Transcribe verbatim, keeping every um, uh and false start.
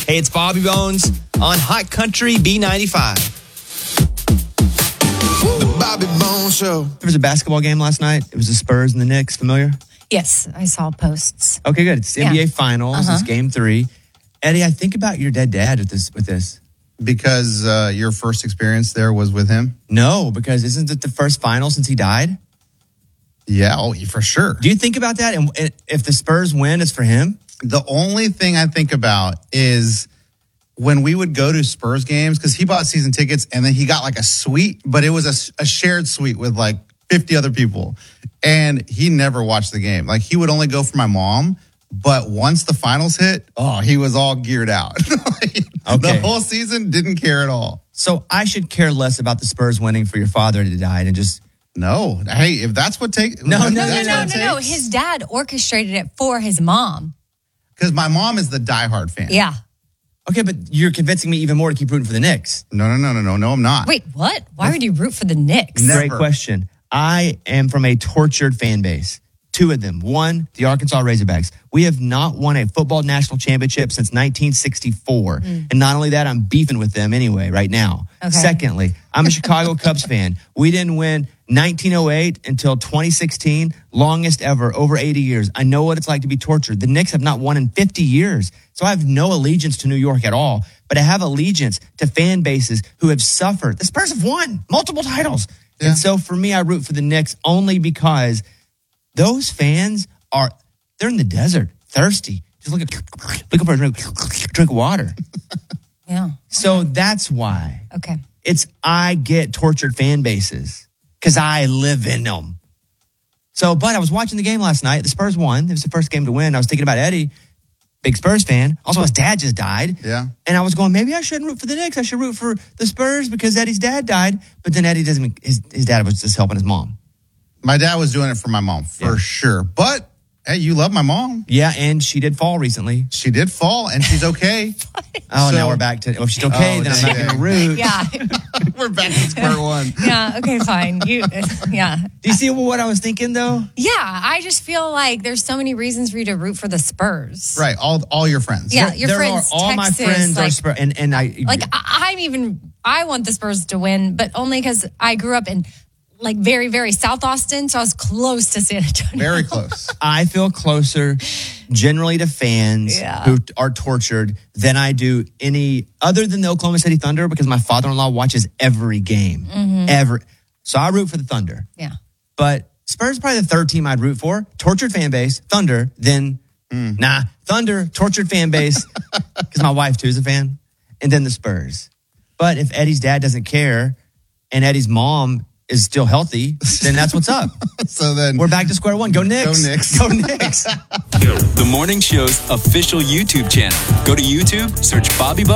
Hey, it's Bobby Bones on Hot Country B ninety-five. The Bobby Bones Show. There was a basketball game last night. It was the Spurs and the Knicks. Familiar? Yes, I saw posts. Okay, good. It's the N B A Yeah. Finals. Uh-huh. It's game three. Eddie, I think about your dead dad with this. With this. Because uh, your first experience there was with him? No, because isn't it the first final since he died? Yeah, oh, for sure. Do you think about that? And and if the Spurs win, it's for him? The only thing I think about is when we would go to Spurs games, because he bought season tickets and then he got like a suite, but it was a, a shared suite with like fifty other people. And he never watched the game. Like he would only go for my mom. But once the finals hit, oh, he was all geared out. Like, Okay. The whole season didn't care at all. So I should care less about the Spurs winning for your father to die and just... No. Hey, if that's what takes... No, No, no, that's no, what it no, no. takes. His dad orchestrated it for his mom. Because my mom is the diehard fan. Yeah. Okay, but you're convincing me even more to keep rooting for the Knicks. No, no, no, no, no, no, I'm not. Wait, what? Why would you root for the Knicks? Never. Great question. I am from a tortured fan base. Two of them. One, the Arkansas Razorbacks. We have not won a football national championship since nineteen sixty-four. Mm. And not only that, I'm beefing with them anyway right now. Okay. Secondly, I'm a Chicago Cubs fan. We didn't win nineteen oh eight until twenty sixteen, longest ever, over eighty years. I know what it's like to be tortured. The Knicks have not won in fifty years. So I have no allegiance to New York at all, but I have allegiance to fan bases who have suffered. The Spurs have won multiple titles. Yeah. And so for me, I root for the Knicks only because those fans are, they're in the desert, thirsty, just looking, looking for a drink, drink of water. Yeah. So that's why. Okay. It's, I get tortured fan bases because I live in them. So, but I was watching the game last night. The Spurs won. It was the first game to win. I was thinking about Eddie, big Spurs fan. Also, his dad just died. Yeah. And I was going, maybe I shouldn't root for the Knicks. I should root for the Spurs because Eddie's dad died. But then Eddie doesn't, his, his dad was just helping his mom. My dad was doing it for my mom, for Yeah. sure. But, hey, you love my mom. Yeah, and she did fall recently. She did fall, and she's okay. Oh, So- now we're back to, well, if she's okay, Oh, then I'm not dang. going to root. Yeah. We're back to square one. Yeah. Okay, fine. You, yeah. Do you see what I was thinking, though? Yeah. I just feel like there's so many reasons for you to root for the Spurs. Right, all all your friends. Yeah. Your there friends, are, all Texas, my friends are like- Spurs, and, and I... Like I, I'm even, I want the Spurs to win, but only because I grew up in like very, very South Austin. So I was close to San Antonio. Very close. I feel closer generally to fans Yeah. who are tortured than I do any other than the Oklahoma City Thunder because my father-in-law watches every game. Mm-hmm. Every. So I root for the Thunder. Yeah. But Spurs is probably the third team I'd root for. Tortured fan base, Thunder, then, nah, Thunder, tortured fan base, because my wife too is a fan, and then the Spurs. But if Eddie's dad doesn't care and Eddie's mom is still healthy, then that's what's up. So then We're back to square one. Go Knicks. Go Knicks. Go Knicks. The Morning Show's official YouTube channel. Go to YouTube, search Bobby Bones.